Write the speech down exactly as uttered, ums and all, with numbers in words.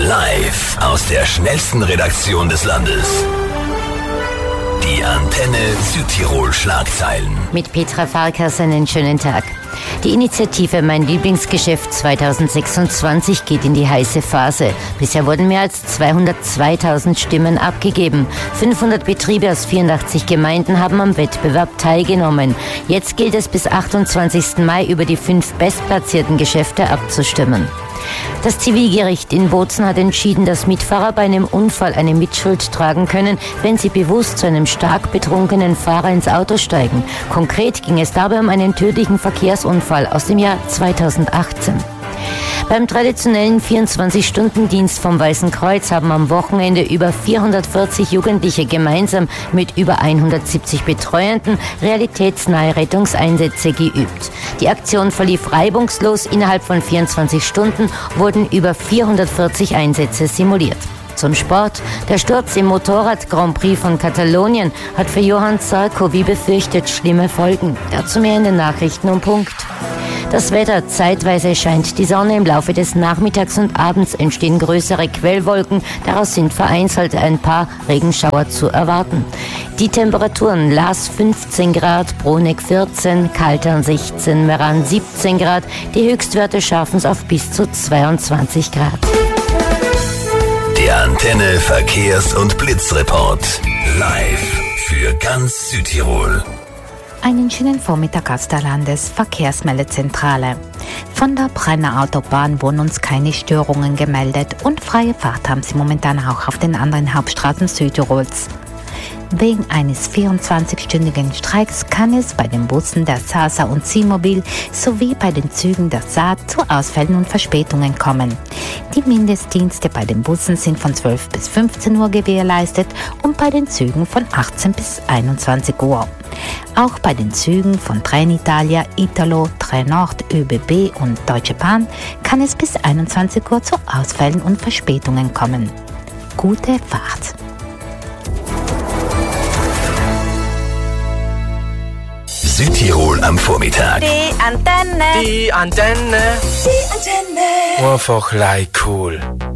Live aus der schnellsten Redaktion des Landes. Die Antenne Südtirol Schlagzeilen. Mit Petra Farkas einen schönen Tag. Die Initiative Mein Lieblingsgeschäft zweitausendsechsundzwanzig geht in die heiße Phase. Bisher wurden mehr als zweihundertzweitausend Stimmen abgegeben. fünfhundert Betriebe aus vierundachtzig Gemeinden haben am Wettbewerb teilgenommen. Jetzt gilt es bis achtundzwanzigsten Mai über die fünf bestplatzierten Geschäfte abzustimmen. Das Zivilgericht in Bozen hat entschieden, dass Mitfahrer bei einem Unfall eine Mitschuld tragen können, wenn sie bewusst zu einem stark betrunkenen Fahrer ins Auto steigen. Konkret ging es dabei um einen tödlichen Verkehrsunfall aus dem Jahr zweitausendachtzehn. Beim traditionellen vierundzwanzig-Stunden-Dienst vom Weißen Kreuz haben am Wochenende über vierhundertvierzig Jugendliche gemeinsam mit über hundertsiebzig Betreuenden realitätsnahe Rettungseinsätze geübt. Die Aktion verlief reibungslos. Innerhalb von vierundzwanzig Stunden wurden über vierhundertvierzig Einsätze simuliert. Zum Sport. Der Sturz im Motorrad-Grand Prix von Katalonien hat für Johann Zarco wie befürchtet schlimme Folgen. Dazu mehr in den Nachrichten um Punkt. Das Wetter: zeitweise scheint die Sonne, im Laufe des Nachmittags und Abends entstehen größere Quellwolken, daraus sind vereinzelt ein paar Regenschauer zu erwarten. Die Temperaturen: Laas fünfzehn Grad, Bruneck vierzehn, Kaltern sechzehn, Meran siebzehn Grad, die Höchstwerte schaffen es auf bis zu zweiundzwanzig Grad. Der Antenne Verkehrs- und Blitzreport. Live für ganz Südtirol. Einen schönen Vormittag aus der Landesverkehrsmeldezentrale. Von der Brenner Autobahn wurden uns keine Störungen gemeldet und freie Fahrt haben sie momentan auch auf den anderen Hauptstraßen Südtirols. Wegen eines vierundzwanzigstündigen Streiks kann es bei den Bussen der Sasa und Simobil sowie bei den Zügen der Saat zu Ausfällen und Verspätungen kommen. Die Mindestdienste bei den Bussen sind von zwölf bis fünfzehn Uhr gewährleistet und bei den Zügen von achtzehn bis einundzwanzig Uhr. Auch bei den Zügen von Trenitalia, Italo, Trenord, ÖBB und Deutsche Bahn kann es bis einundzwanzig Uhr zu Ausfällen und Verspätungen kommen. Gute Fahrt! Südtirol am Vormittag. Die Antenne. Die Antenne. Die Antenne. Einfach like cool.